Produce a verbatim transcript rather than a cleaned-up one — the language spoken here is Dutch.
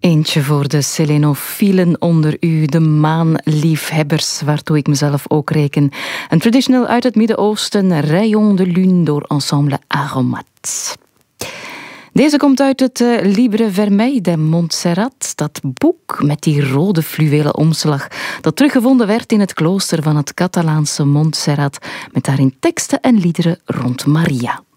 Eentje voor de selenofielen onder u, de maanliefhebbers, waartoe ik mezelf ook reken. Een traditional uit het Midden-Oosten, Rayon de Lune, door ensemble Aromat. Deze komt uit het uh, Libre Vermeil de Montserrat, dat boek met die rode fluwelen omslag dat teruggevonden werd in het klooster van het Catalaanse Montserrat, met daarin teksten en liederen rond Maria.